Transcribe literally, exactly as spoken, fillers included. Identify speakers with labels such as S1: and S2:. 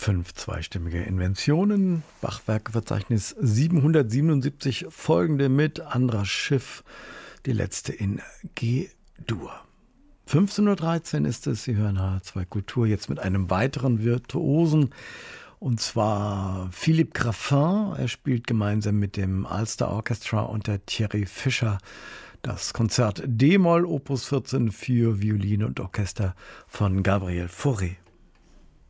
S1: Fünf zweistimmige Inventionen, Bachwerkverzeichnis siebenhundertsiebenundsiebzig, folgende mit Andras Schiff, die letzte in G-Dur. fünfzehn Uhr dreizehn ist es, Sie hören H zwei Kultur, jetzt mit einem weiteren Virtuosen, und zwar Philippe Graffin. Er spielt gemeinsam mit dem Ulster Orchestra unter Thierry Fischer das Konzert D-Moll Opus vierzehn für Violine und Orchester von Gabriel Fauré.